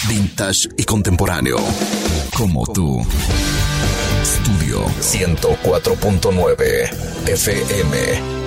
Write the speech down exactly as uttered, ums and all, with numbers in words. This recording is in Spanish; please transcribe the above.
vintage y contemporáneo, como tú. Studio ciento cuatro punto nueve F M.